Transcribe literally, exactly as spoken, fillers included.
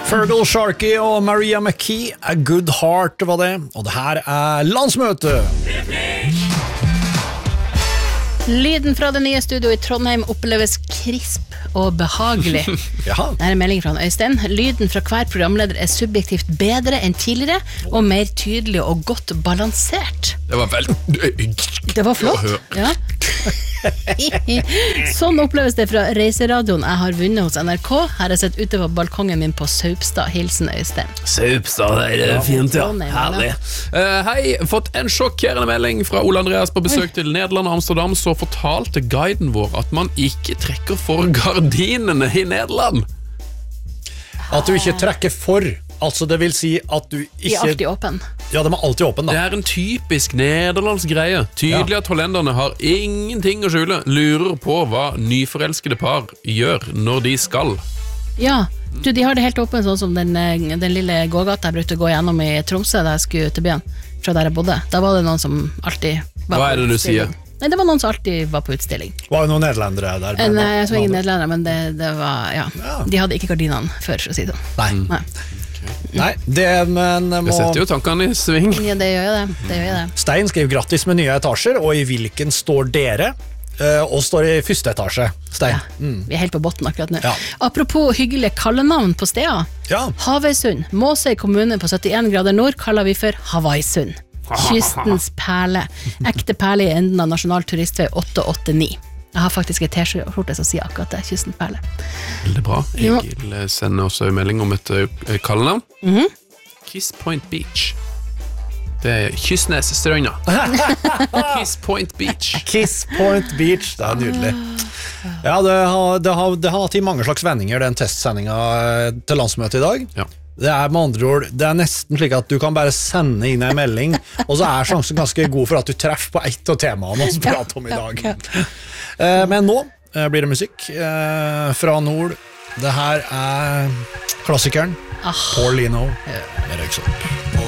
Fergal Sharkey og Maria McKee, A Good Heart var det, og det her er landsmøte. Lyden fra det nye studio i Trondheim oppleves krisp og behagelig. Jaha. Det er en melding fra Øystein. Lyden fra hver programleder er subjektivt bedre enn tidligere, og mer tydelig og godt balansert. Det var vel... Det var flott. Ja. Sånn oppleves det fra reiseradioen jeg har vunnet hos N R K. Her har jeg sett ute på balkongen min på Saupstad. Hilsen Øystein. Saupstad, det er fint, ja. Herlig. Uh, hei, fått en sjokkerende melding fra Ole Andreas på besøk til Nederland og Amsterdam. Så fortalte guiden vår at man ikke trekker for gardinene i Nederland. At du ikke trekker for, altså det vil si at du ikke... De er alltid åpen. Ja, de er alltid åpen da. Det er en typisk nederlandsk greie. Tydelig at hollenderne har ingenting å skjule. Lurer på hva nyforelskede par gjør når de skal. Ja, du, de har det helt åpen, sånn som den, den lille gågata jeg brukte å gå gjennom i Tromsø da jeg skulle til byen, fra der jeg bodde. Da var det noen som alltid var Hva er det du sier? Nei, det var noen som alltid var på utstilling. Var det noen nederlendere der? Eh, Nei, jeg så ingen nederlendere, men det, det var, ja. Ja. De hadde ikke gardinene før, for å si det sånn. Nei. Nei. Nei, det men må... Det setter jo tankene i sving. Ja, det gjør jeg det. det, gjør jeg det. Stein skrev grattis med nye etasjer, og i hvilken står dere? Uh, og står i første etasje, Stein. Ja, vi er helt på botten akkurat nå. Ja. Apropos hyggelige kallenavn på steder. Ja. Havøysund, Måsøy kommune på syttien grader nord kaller vi for Havaisund. Kystens perle. Ekte perle i enden av Nasjonal turistvei åtte åtte ni. Jeg har faktisk et t-skjorte som sier akkurat det, Kystens perle. Veldig bra. Ja. Egil sender også en melding om et uh, kallenavn. Mhm. Kiss Point Beach. Det er Kystnesstrønda. Kiss Point Beach. Kiss Point Beach, det er nydelig. Ja, det har, det har, det har hatt i mange slags vendinger, den testsendingen til landsmøtet i dag. Ja. Det er med andre ord, det er nesten slik at du kan bare sende inn en melding, og så er sjansen ganske god for at du treffer på ett av temaene vi prater om i dag. Eh, Men nå eh, blir det musikk eh, fra nord. Det her er klassikeren Ah. Paul Lino med Røyksopp.